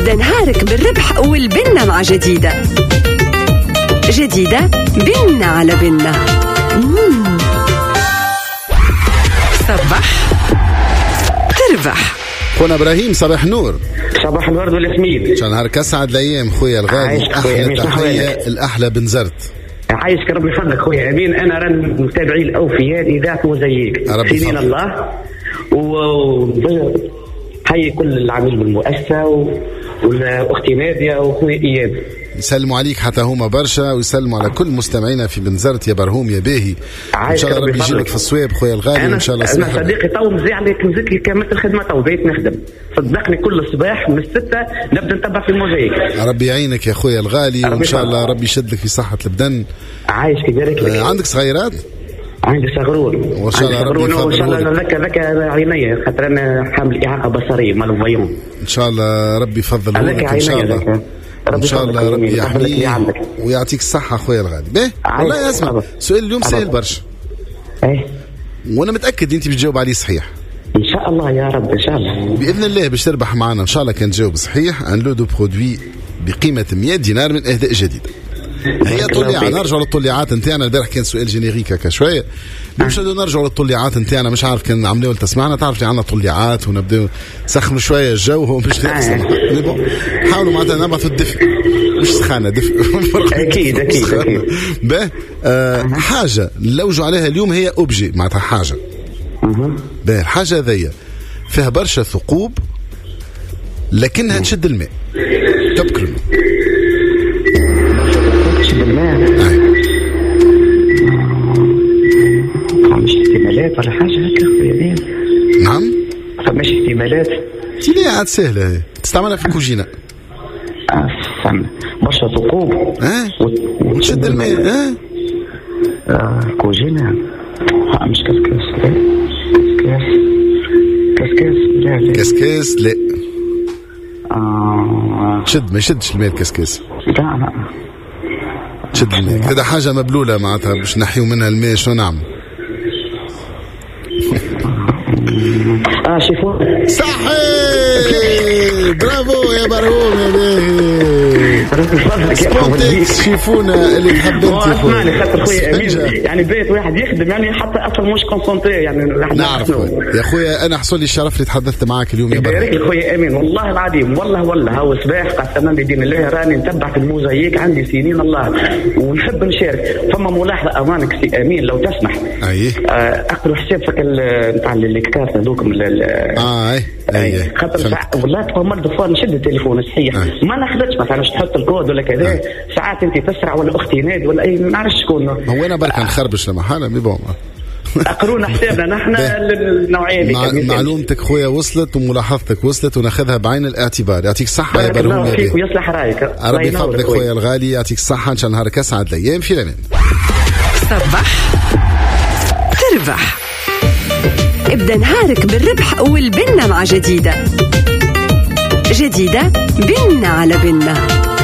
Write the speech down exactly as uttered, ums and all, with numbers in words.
ابدأ نهارك بالربح والبنة مع جديدة. جديدة بنة على بنة. مم. صباح تربح. خونا إبراهيم صباح نور. صباح الورد والياسمين. شان نهارك أسعد الأيام خويا الغالي. أحلى تحية الأحلى بنزرت. عايشك ربي يفضلك خويا امين. انا ران متابعي الاوفياء اذاعه وزيك سنين الله و هي كل العاملين بالمؤسسه واختي ناديه واخويا اياد يسلموا عليك حتى هما برشا ويسلموا على كل مستمعينا في بنزرت يا برهوم يا باهي. ان شاء الله ربي يجيبك في الصواب خويا الغالي. أنا ان شاء الله انا صديقي تو مزيع عليك نزيد لي كامل الخدمه تو بيت نخدم صدقني كل صباح من الستة نبدا نتبع في الموزيك. ربي يعينك يا خويا الغالي وان شاء الله ربي يشد لك في صحه البدن. عايشك يبارك لك. آه عندك صغيرات؟ عندي صغرون وان شاء الله ربي يفضل. وان شاء الله ذاك ذاك عينيا خاطر انا حامل اعاقه بصريه مال فايون. ان شاء الله ربي يفضل لك ان شاء الله. ان شاء الله ربي يحميك ويعطيك الصحه خويا الغالي. باهي والله اسمع سؤال اليوم سهل برشا. ايه وانا متاكد انت بتجاوب عليه صحيح ان شاء الله يا رب. ان شاء الله باذن الله باش تربح معنا ان شاء الله. كان تجاوب صحيح ان لودو برودوي بقيمه مئة دينار من اهداء جديد. هي طليعه نرجعوا للطليعات نتاعنا. البارح كان سؤال جينيريك هكا شويه باش نرجعوا للطليعات نتاعنا. مش عارف كان عملوا تسمعنا تعرف عندنا طليعات ونبداو نسخنوا شويه الجو هو مش حاولوا معناتها نبعثوا الدفء مش سخانه دفء. اكيد اكيد اكيد. باه آه حاجه نلوجوا عليها اليوم هي اوبجي معناتها حاجه. باه الحاجه هذيا فيها برشا ثقوب لكنها تشد الماء. تذكر تشد الماء. مش احتمالات ولا حاجه هكا خويا. نعم فماش احتمالات. تي عاد سهله تستعملها في الكوجينه. اه فهمنا برشا ثقوب اه وتشد الماء. اه اه كوجينه مش كاسكاس. كاسكاس لا كاسكاس لا. آه. شد ما يشدش الماء الكاسكاس. لا لا شد الماء هذا حاجه مبلوله معناتها باش نحيو منها الماء. شنو نعمل؟ اه شيفون صحيح. برافو يا برهوم يا باهي. سبونتكس شيفونا اللي تحب انت يا خويا. خاطر خويا امين يعني بيت واحد يخدم يعني حتى اصلا مش كونسونتري يعني نعرف يا خويا. انا حصل لي الشرف اللي تحدثت معك اليوم يا برهوم. يبارك لك خويا امين والله العظيم والله والله هو صباح قسما بدين الله راني نتبع في الموزايك عندي سنين الله ونحب نشارك. فما ملاحظه امانك سي امين لو تسمح. اي اقرا حساب فك نتاع اللي كارت هذوكم اه اي اي خاطر والله تفهم دفوا نشد التليفون صحيح ما ناخذش مثلا باش تحط الكود ولا كذا. ساعات انت تسرع ولا اختي ناد ولا اي ما نعرفش شكون هو. انا برك نخربش لما حاله مي بون اقرونا حسابنا نحن النوعيه دي. مع... معلومتك خويا وصلت وملاحظتك وصلت وناخذها بعين الاعتبار. يعطيك الصحه يا برهوم يا فيك ويصلح رايك. ربي يفضلك خويا الغالي. يعطيك الصحه ان شاء الله نهارك اسعد الايام في الامان. صباح تربح. ابدأ نهارك بالربح والبنة مع جديدة. جديدة بنة على بنة.